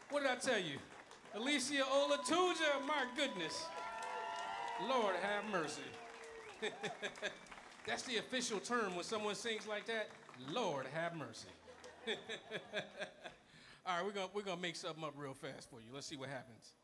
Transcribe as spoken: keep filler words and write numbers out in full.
What did I tell you? Alicia Olatuja, my goodness. Lord have mercy. That's the official term when someone sings like that. Lord have mercy. All right, we're gonna, we're gonna make something up real fast for you. Let's see what happens.